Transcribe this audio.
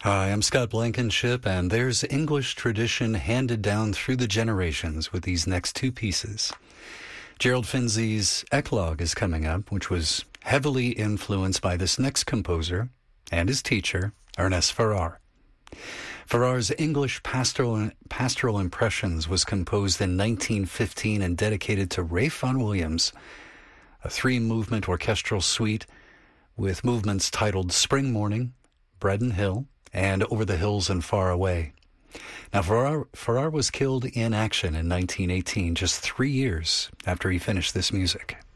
Hi, I'm Scott Blankenship, and there's English tradition handed down through the generations with these next two pieces. Gerald Finzi's Eclogue is coming up, which was heavily influenced by this next composer and his teacher, Ernest Farrar. Farrar's English pastoral impressions was composed in 1915 and dedicated to Ralph Vaughan Williams, a three-movement orchestral suite with movements titled Spring Morning, Bredon Hill, and Over the Hills and Far Away. Now, Farrar was killed in action in 1918, just 3 years after he finished this music.